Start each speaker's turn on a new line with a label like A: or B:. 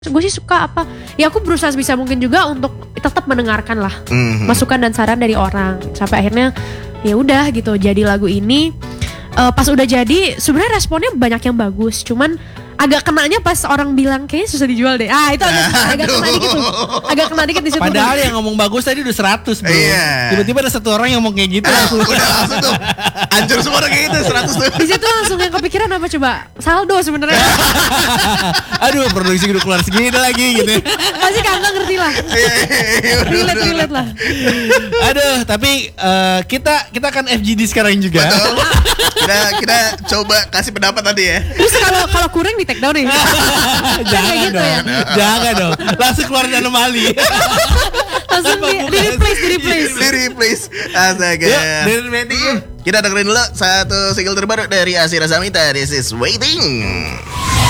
A: Gue sih suka apa ya, aku berusaha sebisa mungkin juga untuk tetap mendengarkan lah masukan dan saran dari orang, sampai akhirnya ya udah gitu jadi lagu ini. Pas udah jadi sebenarnya responnya banyak yang bagus, cuman agak kenanya pas orang bilang kayaknya susah dijual deh. Itu agak kena dikit tuh. Agak kena dikit di situ.
B: Padahal yang ngomong bagus tadi udah 100 bro.
C: Iya.
B: Tiba-tiba ada satu orang yang ngomong kayak gitu langsung.
C: Udah langsung tuh hancur semua orang kayak gitu 100 tuh.
A: Di situ langsung yang kepikiran apa coba? Saldo sebenarnya.
B: Aduh, produksi udah keluar segini lagi gitu.
A: Pasti Kangga ngerti lah. Relate lah.
B: Aduh, tapi kita kan FGD sekarang juga.
C: Betul. Kita coba kasih pendapat tadi ya.
A: Terus kalau kurang di take down nih.
B: Jangan
A: gitu
B: dong.
A: ya?
B: Jangan dong. Langsung keluarin anomali.
A: Langsung di replace.
C: Astaga.
B: Yuk, dari Randy.
C: Kita dengerin dulu satu single terbaru dari Asira Samita. This is Waiting.